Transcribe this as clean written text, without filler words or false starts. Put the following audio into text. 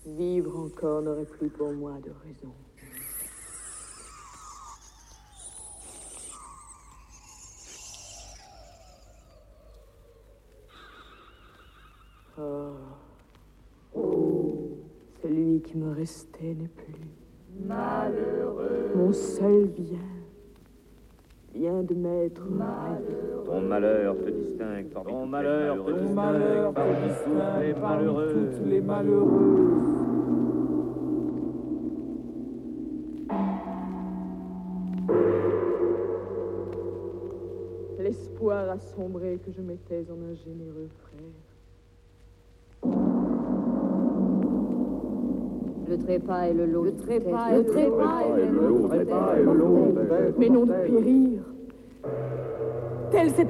Vivre encore n'aurait plus pour moi de raison. Celui qui me restait n'est plus. Malheureux. Mon seul bien de m'être malheureux. Ton malheur te distingue parmi Ton toutes malheur les te malheureuses. distingue parmi toutes les malheureuses. Toutes les malheureuses. L'espoir assombré que je mettais en un généreux frère. Le trépas et le lot. Le trépas et le lot. Mais non de périr. Tel